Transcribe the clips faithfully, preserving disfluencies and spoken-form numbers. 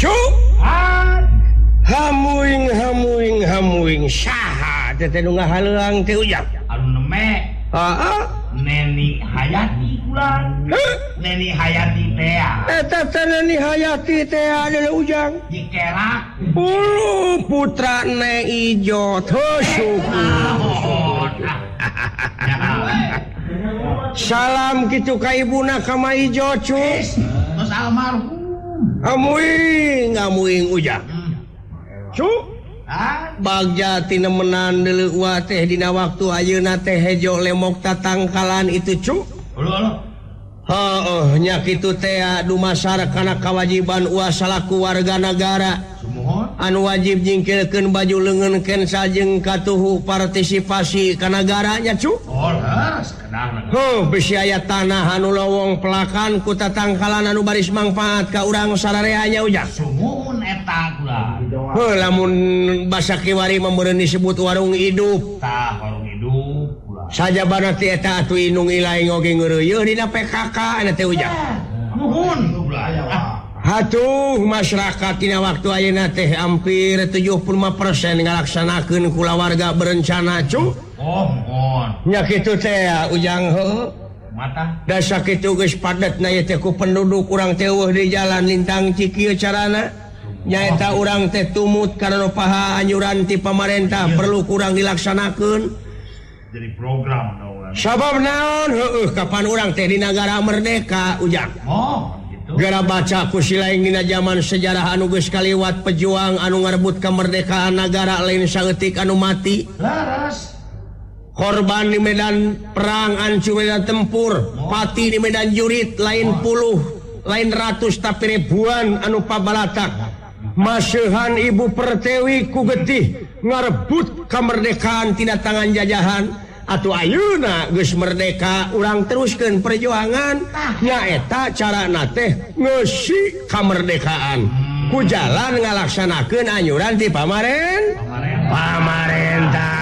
Cuk. Hamuing hamuing hamuing saha teh nu ngahalang teh Ujang. Anu neme. Heeh. Neni Hayati ulang. Neni Hayati teh. Eta teh Neni Hayati teh adalah Ujang. Dikerak. Ulu putra Ne Ijo teu syukur. Salam kitu ka ibuna ka Ma Ijo Cuk. Terus almarhum. Hamuing hamuing Ujang. Cuk. Bagja tina menan deuleu wa teh dina waktu ayeuna teh hejo lemok tatangkalan itu Cuk. Heeh nya kitu teh dumasar kana kawajiban wa salaku warga negara. Anu wajib nyingkirkeun baju leungeun ken sajeng katuhu partisipasi ka nagaranya Cuk. Oh leres kenal. Heuh bisi aya tanah anu lowong pelakan ku tatangkalan anu baris mangfaat ka urang sarareanya Ujang. Sumuhun eta kula. Heuh lamun basa kiwari membeureun disebut warung hidup. Tah warung hidup kula. Sajabana ti eta atuh inung ilaing oge ngeureuyeuh dina P K K eta teh Ujang. Nuhun kula. Hatuh masyarakat dina waktu ayeuna teh hampir tujuh puluh lima persen ngalaksanakeun kulawarga berencana Cuk. Oh mohon. Nya kitu teh Ujang heuh. Mata. Da sakitu geus padatna ieu teh ku penduduk urang teh eueuh di jalan lintang cikieu carana. Nyaeta urang teh tumut karena paha anjuran ti pamarentah perlu kurang dilaksanakeun. Jadi program dong. Sabab naon heueuh kapan urang teh di negara merdeka Ujang. Oh gitu. Gara baca ku silaing dina zaman sejarah anu geus kaliwat pejuang anu ngarebut kemerdekaan negara lain saeutik anu mati. Laras. Korban di medan perang, ancur medan tempur, pati di medan jurit lain puluh, lain ratus tapi ribuan anu pabalatak. Maseuhan Ibu Pertiwi ku getih ngarebut kemerdekaan tina tangan jajahan. Atuh ayeuna geus merdeka urang teruskeun perjuangan. Nyaeta carana teh ngeusi kamerdekaan. Ku jalan ngalaksanakeun anjuran ti pamaren. Pamarentah.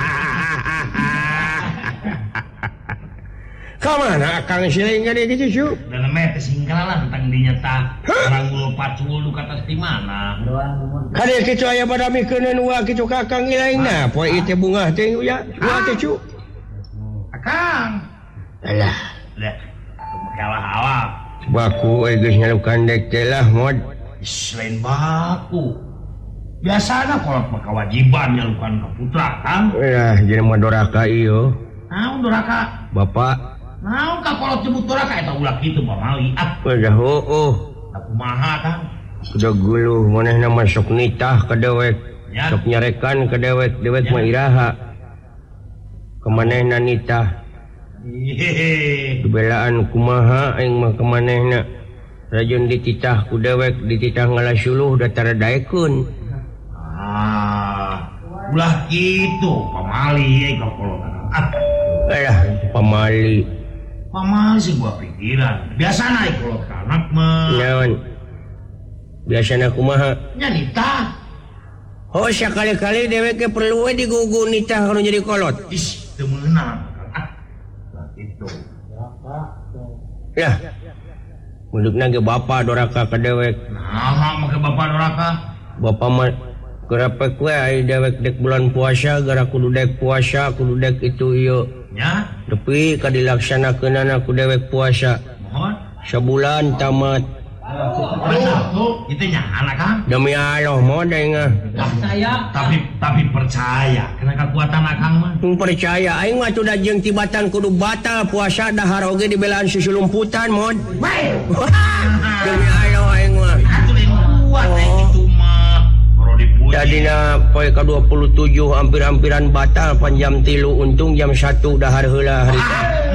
Kamana Kang Siling gede gitu Cuk? Dan namanya kesinggalan tentang dinyata orang gulu pacul lu kata di mana? Kade kitu aya pada mikeun wa kitu Kakang ilaingna, poe ieu teh bungah teh ya. Wa teh Cuk. Akang. Alah, Lihat. Kalah awak. baku we geus nyalukan dek teh lah mod. Selain baku. Biasana kolot mah kewajiban nyalukan ka putra, Kang. Lah, jeung madoraka ieu. Naon doraka? Bapak Naon ka kolot nyebut doraka eta ulah kitu pamali. Ah, udah heueuh. kumaha Kang? Kudu guluh manehna mah sok nitah ka dewek. Ya. Sok nyarekan ka dewek, dewek mah iraha. Kamanehna nitah. Hehehe. Kebelaan kumaha aing mah kamanehna. Rajun dititah ku dewek, dititah ngalasuluh da taradaekeun. Ah, ulah kitu pamali ai ka kolot. Ah, Alah, pamali. pamali sih gua pikiran. Biasana ai kolot anak mah. Naon? Biasana kumaha? Nya nitah. Oh, sakali-kali dewek ge perlu we digugu nitah kalau jadi kolot. Is, teu meunang. Ah, ulah kitu. Lah. Mundukna ge bapa doraka ka dewek. Nah, make bapak doraka. Bapa mah gerapek we ai dewek dek bulan puasa gara kudu dek puasa, kudu dek itu ieu. Ya, Tapi ka dilaksanakeunana ku dewek puasa. mohon. Sabulan tamat. Benar tuh, itu nyala Kang. Demi Allah mod aing mah. Percaya, tapi tapi percaya karena kekuatan Akang mah. Tong percaya aing mah tuh jeung tibatan kudu batal puasa dahar oge dibelaan susulumputan mod. Demi Allah aing mah. Atuh lain kuat eh gitu mah. Baru dipuji. Jadina poe ka dua puluh tujuh hampir-hampiran batal pan jam tilu untung jam satu dahar heula hari.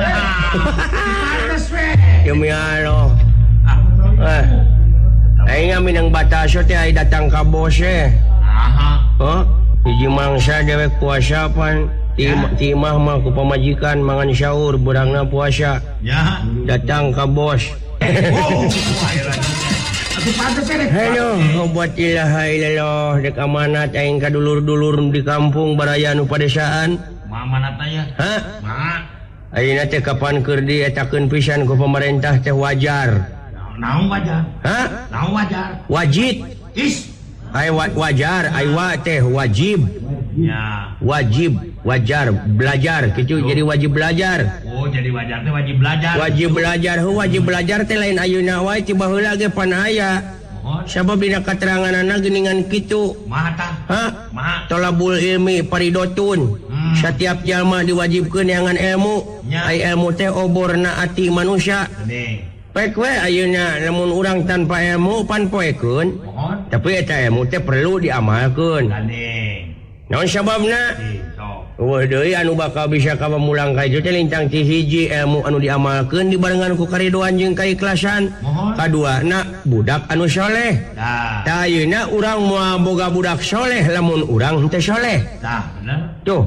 Panas we. Demi Allah. Eh. Aing minang batasyo teh ai datang ka bos eh. Aha. Oh, hiji mangsa dewek puasa pan timah mah ku pamajikan mangan sahur beurangna puasa. Ya. Datang ka bos. Oh, atuh pantes we. Halo, obat ilaha illallah dek amanat aing ka dulur-dulur di kampung baraya nu padesaan. Mama tanya. Hah? Ma. Ayeuna teh kapan keur dietakeun pisan ku pamarentah teh wajar. naon wajar ha naon wajar wajib is ai wajar ai wa teh wajib ya wajib wajar belajar gitu jadi wajib belajar oh jadi wajar teh wajib belajar wajib belajar hu wajib belajar teh lain ayeuna wae ti baheula ge pan aya sabab dina kateranganna geuningan kitu maha tah ha maha tolabul ilmi paridotun hmm. Setiap jalma diwajibkeun neangan ilmu ya. Ai ilmu teh oborna ati manusia geuning pek we ayeuna lamun urang tanpa ilmu pan poekeun tapi eta ilmu teh perlu diamalkeun geuning naon sababna eueuh deui anu bakal bisa kapamulang ka ieu teh lintang ti hiji ilmu anu diamalkeun dibarengan ku karidoan jeung kaikhlasan kaduana budak anu saleh tah ayeuna urang moal boga budak saleh lamun urang teu saleh tah bener tuh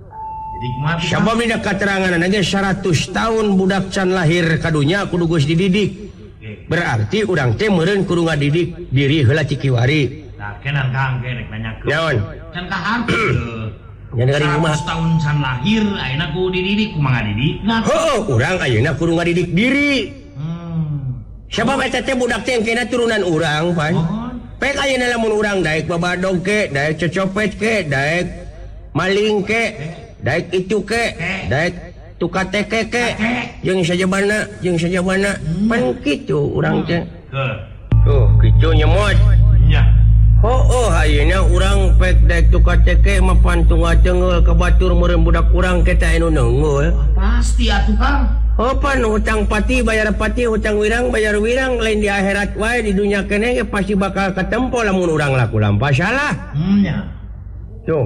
sabab dina kateranganna ge seratus tahun budak can lahir ka dunya kudu geus dididik berarti urang teh meureun kudu ngadidik diri heula ti kiwari nah kenang kang ge rek nanyakeun naon can kaharti yang dari rumah tahun san lahir ayeuna ku dididik kumaha didikna heuh urang ayeuna kudu ngadidik diri hmm. Sabab eta teh budak teh engkena turunan urang pan oh. Pek ayeuna lamun urang daek babadog ke daek cecopet ke daek maling ke daek itu ke daek tukateke ke jeung sajabana jeung sajabana hmm. Pan kitu urang teh tuh kitu nyemot nya oh oh ayeuna urang pek daek tukateke mapan tunggal cengeul ka batur meureun budak urang keta anu neungeul pasti atuh Kang oh pan hutang pati bayar pati hutang wirang bayar wirang lain di akhirat wae di dunya keneh ge pasti bakal katempo lamun urang laku lampah salah hmm nya tuh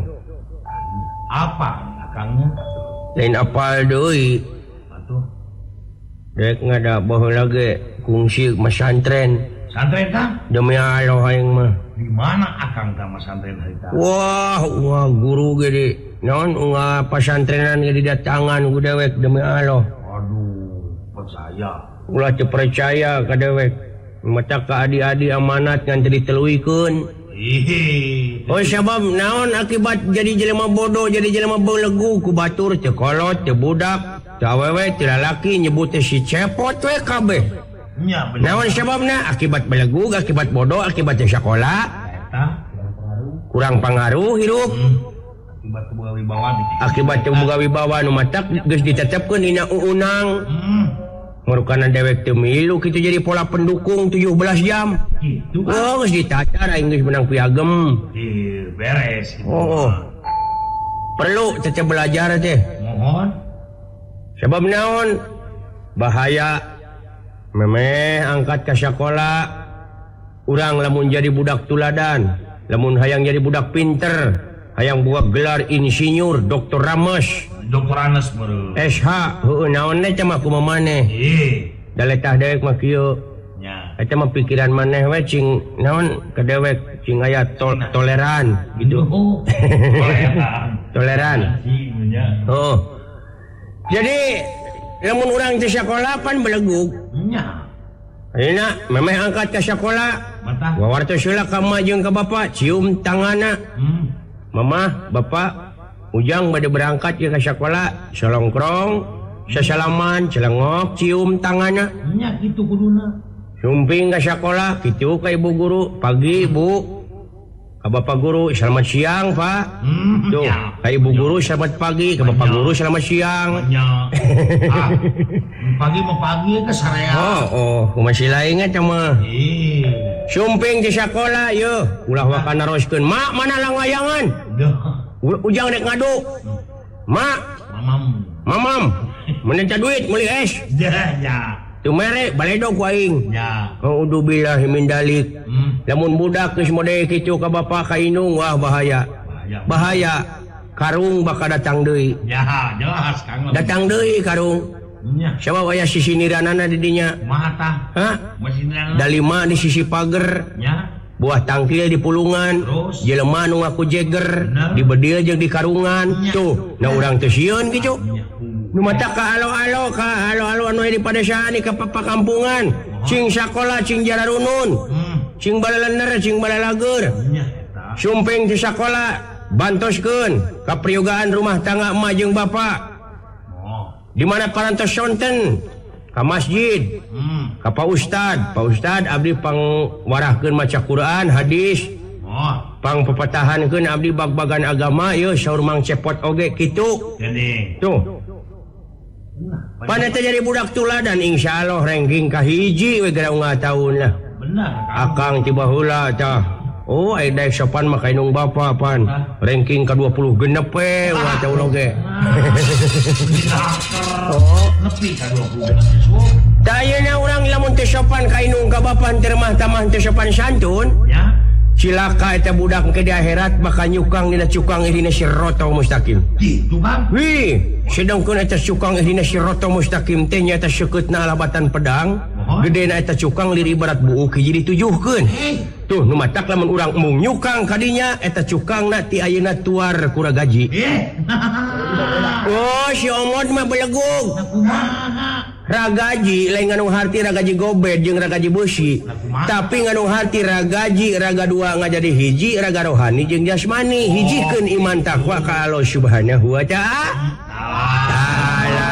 apa Kangnya lain apal deui atuh dek ngada baheula ge kungsi masantren santren Kang demi Allah aing mah di mana akang ka masantren harita wah wah guru ge di naon unggah pasantrenan ge didatangan ku dewek demi Allah aduh percaya ulah teu percaya ka dewek mata ka adi-adi amanat ngan teu diteluikeun oh sabab naon akibat jadi jelema bodoh jadi jelema belegu ku batur teu kolot teu budak teu awewe teu lalaki nyebut si cepot we kabeh nya bener naon sababna akibat belegu akibat bodoh akibat teu sakola eta kurang pangaruh hirup hmm. akibat teu boga wibawa akibat teu boga wibawa nu matak geus ditetepkeun dina uunang hmm. Marukana dewek teu milu kitu jadi pola pendukung tujuh belas jam. Gitu kan. Oh, geus ditacar aing geus menang piagem. Ih, beres gitu. Oh. Perlu tetep belajar teh. Mohon. Sebab naon? Bahaya memeh angkat ka sakola. Urang lamun jadi budak tuladan, lamun hayang jadi budak pinter, hayang buat gelar insinyur, doktor Rames. Doktor Anas baru S H heueuh naon teh mah kumaha maneh ieu daletah dewek mah kieu nya eta mah pikiran maneh we cing naon ka dewek cing aya to toleran gitu toleran oh jadi lamun urang teh sakola pan belegug nya ayeuna memeh angkat ka sakola mantah wawartos heula ka mah jeung ka bapa cium tanganna hmm. Mama bapak ujang bade berangkat ke sekolah salongkrong sasalaman celengok cium tanganna nya kitu kuduna sumping ka sekolah kitu ka ibu guru pagi ibu ka bapak guru selamat siang pak hmm, tuh ka ibu guru selamat pagi ka bapak guru selamat siang nya ah, pagi mah pagi ke sarea oh oh masih lain eta mah sumping di sekolah yeuh ulah wae naroskeun mak mana langwayangan ujang dek ngadu mak mamam mamam menenca duit meuli es ya ya tu mere baledo ku aing ya auzubillahi min dalik hmm. Lamun budak geus mode kitu ka bapa ka indung wah bahaya bahaya, bahaya. Karung bakal datang deui ya jelas Kang datang deui karung nya sabab aya sisi niranana di dinya kumaha tah ha masih dalima di sisi pager nya buah tangkil di pulungan jelema nu ngaku jeger di bedil jeung di karungan tuh na urang teu sieun kitu nu mata ka alo-alo ka alo-alo anu di padesaan ka pakampungan cing sakola cing jararunun cing balalener cing balalager sumping di sakola bantoskeun ka priogaan rumah tangga emak jeung bapa di mana parantos sonten ka masjid Pak Ustad Pak Ustad Abdi pangwarahkeun maca Quran hadis oh pang pepatahankeun abdi bag-bagan agama yeuh saur Mang Cepot oge kitu jadi tuh pan eta jadi budak tuladan insyaallah ranking ka hiji we gara unggah taun lah benar akang tiba heula tah oh aya daek sopan mah kainung bapa pan ranking ka dua puluh genep we wah tah ulah ge oh nepi ka dua puluh da ayeuna urang lamun teu sopan kainung ka bapa teu mah tamah teu sopan santun ya cilaka eta budak ke di akhirat bakal nyukang dina cukang irina sirotol mustaqim. Gitu kan? Wih, sedangkeun eta cukang irina sirotol mustaqim teh nya eta seukeutna labatan pedang, gedena eta cukang lir ibarat buuk hiji ditujuhkeun. Tuh nu matak lamun urang mung nyukang kadinya eta cukangna ti ayeuna tuar ku ragaji. Oh, si Omod mah belegug. Ragaji lain nganu harti ragaji gobed jeung ragaji beusi. Tapi nganu harti ragaji raga dua ngajadi hiji raga rohani jeung jasmani. Hijikeun iman takwa ka Allah Subhanahu wa taala.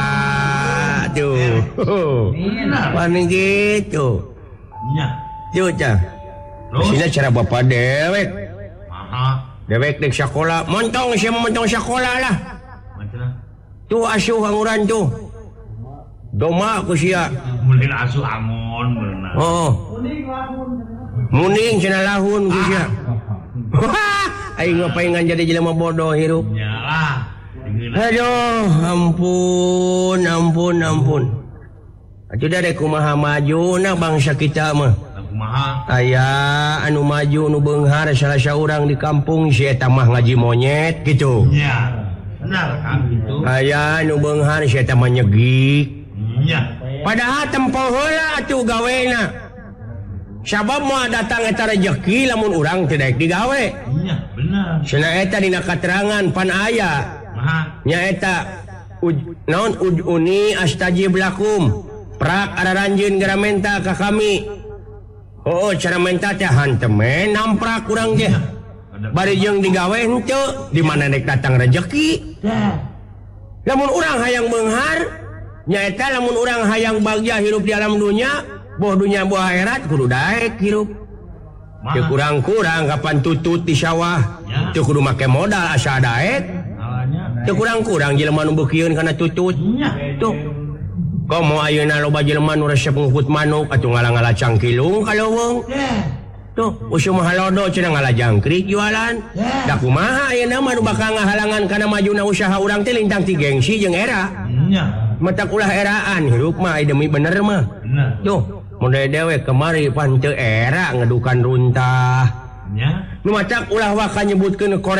Tuh. Paling gitu. Nya. Tuh cah. Sina cara bapa dewek. Aha. Dewek dek sekolah, montong sia montong sekolah lah. Tuh asuh anguran tuh. Doma ku sia. Mulin asuh angon beunang. Oh. Muning cenah lahun ku sia. Aing ngapaingan jadi jelema bodoh hirup. Nyalah. Aduh, ampun, ampun, ampun. Atuh da rek kumaha majuna bangsa kita mah. Kumaha? Aya anu maju nu beunghar salah saurang di kampung si eta mah ngaji monyet gitu. Nya. Benar kan gitu. Aya anu beunghar si eta mah nyegik. Nya. Padahal tempoh heula atuh gawena. Sabab moal datang eta rejeki lamun urang teu daek digawe. Nya, benar. Cenah eta dina katerangan pan aya. Maha. Nya eta uj, naon uduni astajib lakum. Prak araranjeun garamenta ka kami. Oh, cara menta teh hantemen namprak urang teh. Bari jeung digawe henteu, di mana nek datang rejeki. Lamun urang hayang beunghar, nyaeta lamun urang hayang bagja hirup di alam dunya, boh dunya boh akhirat kudu daek hirup. Teu kurang-kurang kapan tutut di sawah, teu kudu make modal asa daek. Teu kurang-kurang jelema nu beukieun kana tutut. Tuh. Komo ayeuna loba jelema nu resep ngukut manuk atuh ngalang-ngalang cangkilung kaleuweung. Tuh, usum halodo cenah ngalajangkrik jualan. Da kumaha ayeuna mah nu bakal ngahalangan kana majuna usaha urang teh lintang ti gengsi jeung era. Nya. Matak ulah eraan hirup mah demi bener mah. Tuh, mun dewe kemari pan teu era ngadukan runtah. Nya. Nu matak ulah waka nyebutkeun